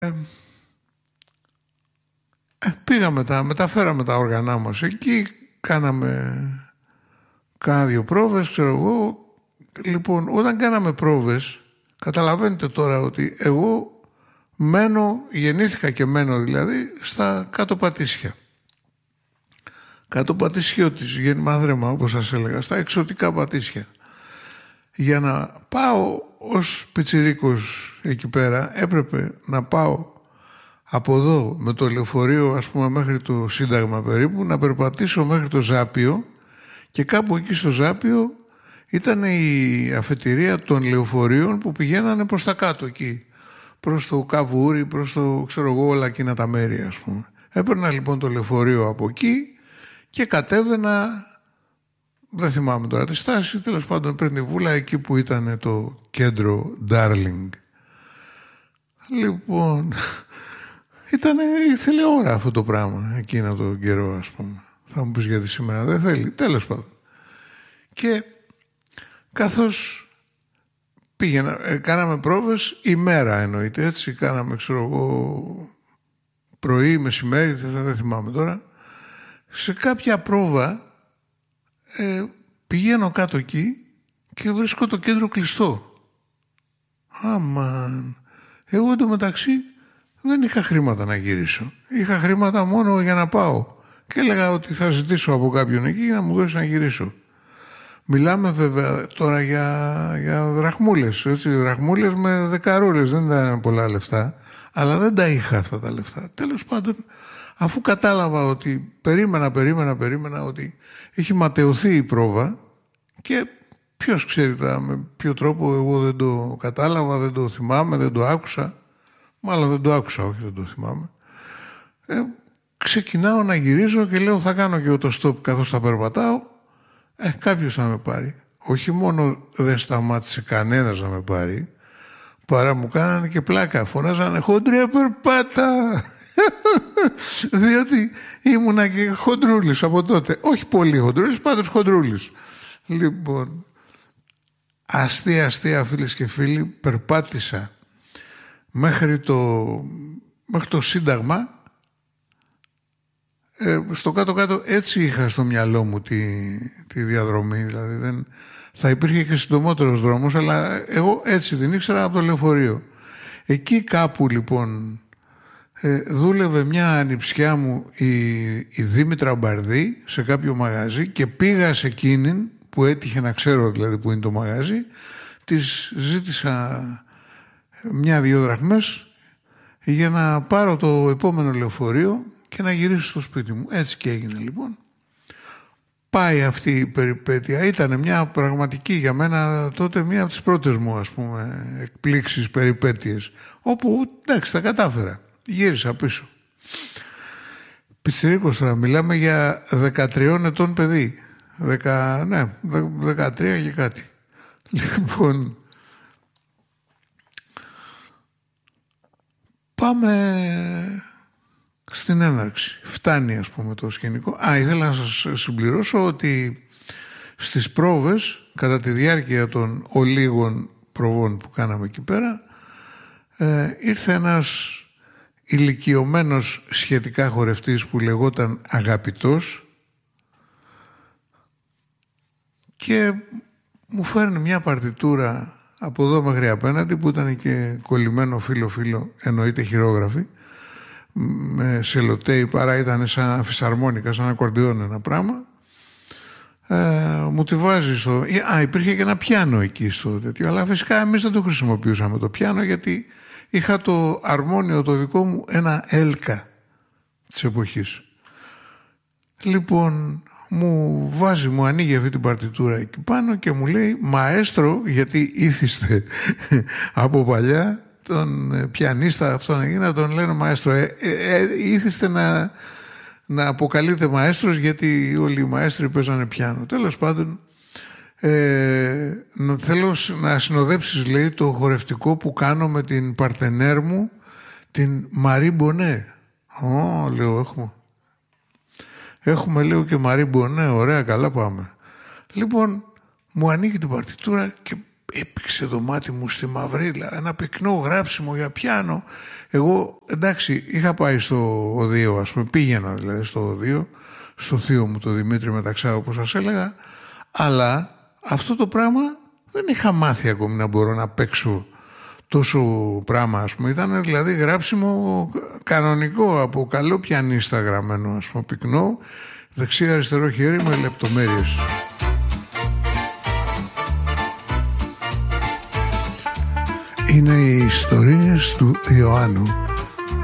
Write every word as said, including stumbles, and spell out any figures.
Ε, πήγαμε, τα, μεταφέραμε τα όργανά μας εκεί, κάναμε κάνα δύο πρόβες, ξέρω εγώ. Λοιπόν, όταν κάναμε πρόβες, καταλαβαίνετε τώρα ότι εγώ μένω, γεννήθηκα και μένω δηλαδή, στα κάτω Πατήσια. Κάτω Πατήσιο της Γεννημανδρέμα, όπως σας έλεγα, στα εξωτικά Πατήσια. Για να πάω ως πιτσιρίκος εκεί πέρα, έπρεπε να πάω από εδώ με το λεωφορείο, ας πούμε, μέχρι το Σύνταγμα περίπου, να περπατήσω μέχρι το Ζάπιο και κάπου εκεί στο Ζάπιο ήταν η αφετηρία των λεωφορείων που πηγαίνανε προς τα κάτω εκεί, προς το Καβούρι, προς το, ξέρω εγώ, όλα εκείνα τα μέρη, ας πούμε. Έπαιρνα λοιπόν το λεωφορείο από εκεί και κατέβαινα, δεν θυμάμαι τώρα τη στάση, τέλος πάντων πριν τη Βούλα, εκεί που ήταν το κέντρο Darling. Λοιπόν, ήτανε, ήθελε ώρα αυτό το πράγμα εκείνο τον καιρό, ας πούμε. Θα μου πεις γιατί σήμερα δεν θέλει, τέλος πάντων. Και καθώς πήγαινα, ε, κάναμε πρόβες ημέρα εννοείται, έτσι, κάναμε, ξέρω εγώ, πρωί, μεσημέρι, δεν θυμάμαι τώρα. Σε κάποια πρόβα ε, πηγαίνω κάτω εκεί και βρίσκω το κέντρο κλειστό. Αμάν. Εγώ εντωμεταξύ δεν είχα χρήματα να γυρίσω. Είχα χρήματα μόνο για να πάω. Και έλεγα ότι θα ζητήσω από κάποιον εκεί να μου δώσει να γυρίσω. Μιλάμε βέβαια τώρα για, για δραχμούλες, έτσι, δραχμούλες με δεκαρούλες, δεν ήταν πολλά λεφτά, αλλά δεν τα είχα αυτά τα λεφτά. Τέλος πάντων, αφού κατάλαβα ότι περίμενα, περίμενα, περίμενα ότι έχει ματαιωθεί η πρόβα και ποιος ξέρει τώρα με ποιο τρόπο, εγώ δεν το κατάλαβα, δεν το θυμάμαι, δεν το άκουσα, μάλλον δεν το άκουσα, όχι δεν το θυμάμαι. Ε, ξεκινάω να γυρίζω και λέω θα κάνω και εγώ το stop καθώς θα περπατάω. Ε, κάποιος θα με πάρει. Όχι μόνο δεν σταμάτησε κανένας να με πάρει, παρά μου κάνανε και πλάκα. Φωνάζανε χοντρία περπάτα. Διότι ήμουνα και χοντρούλης από τότε. Όχι πολύ χοντρούλης, πάντως χοντρούλης. Λοιπόν, αστεία, αστεία φίλες και φίλοι, περπάτησα μέχρι το, μέχρι το Σύνταγμα. Ε, στο κάτω-κάτω έτσι είχα στο μυαλό μου τη, τη διαδρομή, δηλαδή δεν, θα υπήρχε και συντομότερος δρόμος, αλλά εγώ έτσι την ήξερα από το λεωφορείο. Εκεί κάπου λοιπόν ε, δούλευε μια ανιψιά μου η, η Δήμητρα Μπαρδί σε κάποιο μαγαζί και πήγα σε εκείνην που έτυχε να ξέρω δηλαδή που είναι το μαγαζί, της ζήτησα μια-δυο δραχμές για να πάρω το επόμενο λεωφορείο και να γυρίσω στο σπίτι μου. Έτσι και έγινε λοιπόν. Πάει αυτή η περιπέτεια. Ήταν μια πραγματική για μένα τότε μία από τις πρώτες μου, ας πούμε, εκπλήξεις, περιπέτειες. Όπου, εντάξει, τα κατάφερα. Γύρισα πίσω. Πιτσιρίκος τώρα, μιλάμε για δεκατριών ετών παιδί. Δεκα, ναι, δεκατρία και κάτι. Λοιπόν, πάμε στην έναρξη. Φτάνει, ας πούμε, το σκηνικό. Α, ήθελα να σας συμπληρώσω ότι στις πρόβες, κατά τη διάρκεια των ολίγων προβών που κάναμε εκεί πέρα, ε, ήρθε ένας ηλικιωμένος σχετικά χορευτής που λεγόταν Αγαπητός και μου φέρνει μια παρτιτούρα από εδώ μέχρι απέναντι που ήταν και κολλημένο φίλο-φίλο, εννοείται χειρόγραφη, με σελοτέι, παρά ήταν σαν φυσαρμόνικα, σαν ακορντιόν ένα πράγμα. Ε, μου τη βάζει στο... Α, υπήρχε και ένα πιάνο εκεί στο τέτοιο, αλλά φυσικά εμείς δεν το χρησιμοποιούσαμε το πιάνο γιατί είχα το αρμόνιο το δικό μου, ένα έλκα της εποχής. Λοιπόν, μου βάζει, μου ανοίγει αυτή την παρτιτούρα εκεί πάνω και μου λέει μαέστρο, γιατί ήθιστε από παλιά τον πιανίστα αυτόν εκεί να τον λένε μαέστρο. Ε, ε, ε, ήθιστε να, να αποκαλείτε μαέστρος γιατί όλοι οι μαέστροι παίζανε πιάνο. Τέλος πάντων, ε, θέλω να συνοδέψεις, λέει, το χορευτικό που κάνω με την παρτενέρ μου, την Μαρί Μπονέ. Ω, λέω, έχουμε. Έχουμε, λέω, και Μαρί Μπονέ, ωραία, καλά πάμε. Λοιπόν, μου ανοίγει την παρτιτούρα και έπηξε το μάτι μου στη μαυρίλα, ένα πυκνό γράψιμο για πιάνο. Εγώ, εντάξει, είχα πάει στο οδείο, ας πούμε, πήγαινα δηλαδή στο οδείο, στο θείο μου το Δημήτρη Μεταξά, όπως σας έλεγα, αλλά αυτό το πράγμα δεν είχα μάθει ακόμη να μπορώ να παίξω τόσο πράγμα, ας πούμε. Ήταν δηλαδή γράψιμο κανονικό, από καλό πιανίστα γραμμένο, ας πούμε, πυκνό, δεξί αριστερό χέρι με λεπτομέρειες. Είναι οι ιστορίες του Ιωάννου.